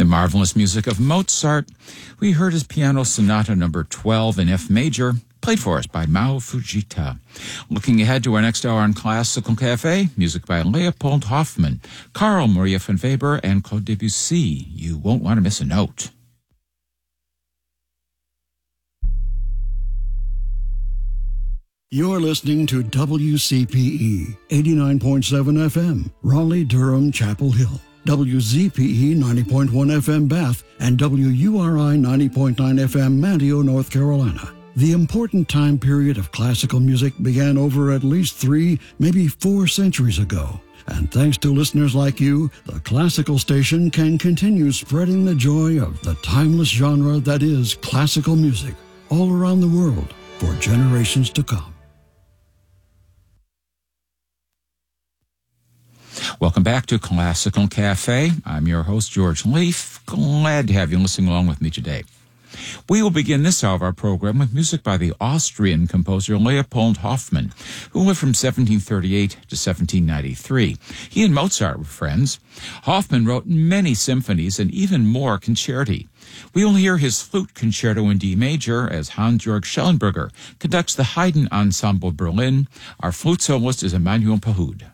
The marvelous music of Mozart. We heard his Piano Sonata number 12 in F major, played for us by Mao Fujita. Looking ahead to our next hour on Classical Cafe, music by Leopold Hoffmann, Carl Maria von Weber, and Claude Debussy. You won't want to miss a note. You're listening to WCPE 89.7 FM, Raleigh-Durham, Chapel Hill. WZPE 90.1 FM Bath and WURI 90.9 FM Manteo, North Carolina. The important time period of classical music began over at least 3, maybe 4 centuries ago. And thanks to listeners like you, the classical station can continue spreading the joy of the timeless genre that is classical music all around the world for generations to come. Welcome back to Classical Cafe. I'm your host, George Leaf. Glad to have you listening along with me today. We will begin this hour of our program with music by the Austrian composer Leopold Hoffmann, who lived from 1738 to 1793. He and Mozart were friends. Hoffmann wrote many symphonies and even more concerti. We will hear his flute concerto in D major as Hans-Georg Schellenberger conducts the Haydn Ensemble Berlin. Our flute soloist is Emmanuel Pahud.